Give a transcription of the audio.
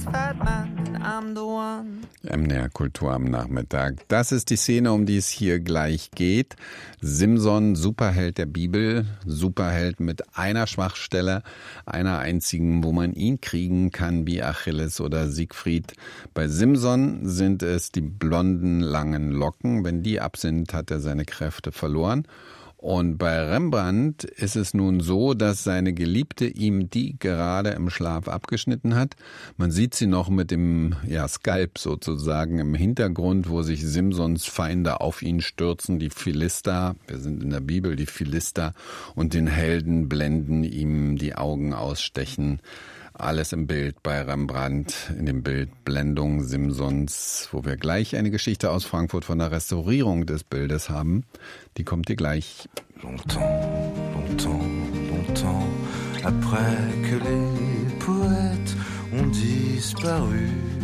fat man, and I'm the one. MDR Kultur am Nachmittag. Das ist die Szene, um die es hier gleich geht. Simson, Superheld der Bibel, Superheld mit einer Schwachstelle, einer einzigen, wo man ihn kriegen kann wie Achilles oder Siegfried. Bei Simson sind es die blonden, langen Locken. Wenn die ab sind, hat er seine Kräfte verloren. Und bei Rembrandt ist es nun so, dass seine Geliebte ihm die gerade im Schlaf abgeschnitten hat. Man sieht sie noch mit dem Skalp sozusagen im Hintergrund, wo sich Simsons Feinde auf ihn stürzen, die Philister, wir sind in der Bibel, die Philister, und den Helden blenden ihm die Augen ausstechen. Alles im Bild bei Rembrandt, in dem Bild Blendung Simsons, wo wir gleich eine Geschichte aus Frankfurt von der Restaurierung des Bildes haben. Die kommt hier gleich. Longtemps, longtemps, longtemps, après que les poètes ont disparu.